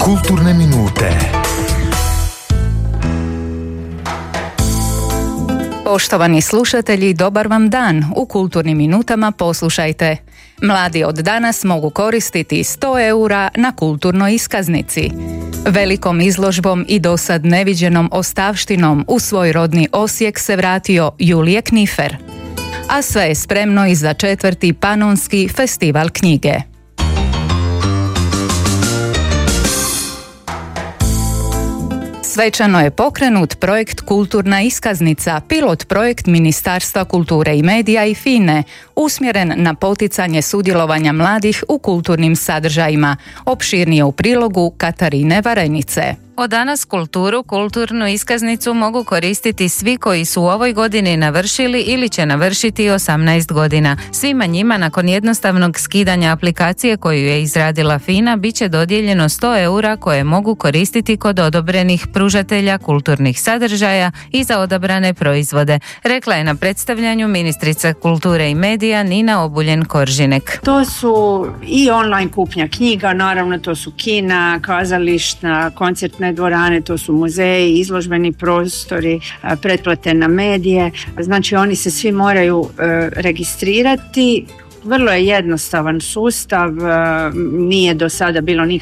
Kulturne minute. Poštovani slušatelji, dobar vam dan. U Kulturnim minutama poslušajte. Mladi od danas mogu koristiti 100 eura na kulturnoj iskaznici. Velikom izložbom i dosad neviđenom ostavštinom u svoj rodni Osijek se vratio Julije Knifer. A sve je spremno i za 4. Panonski festival knjige. Svečano je pokrenut projekt Kulturna iskaznica, pilot projekt Ministarstva kulture i medija i FINE, usmjeren na poticanje sudjelovanja mladih u kulturnim sadržajima. Opširnije u prilogu Katarine Varenice. Od danas kulturnu iskaznicu mogu koristiti svi koji su u ovoj godini navršili ili će navršiti 18 godina. Svima njima nakon jednostavnog skidanja aplikacije koju je izradila FINA bit će dodijeljeno 100 eura koje mogu koristiti kod odobrenih pružatelja kulturnih sadržaja i za odabrane proizvode, rekla je na predstavljanju ministrica kulture i medija Nina Obuljen-Koržinek. To su i online kupnja knjiga, naravno to su kina, kazališta, koncertne dvorane, to su muzeji, izložbeni prostori, pretplate na medije. Znači oni se svi moraju registrirati. Vrlo je jednostavan sustav, nije do sada bilo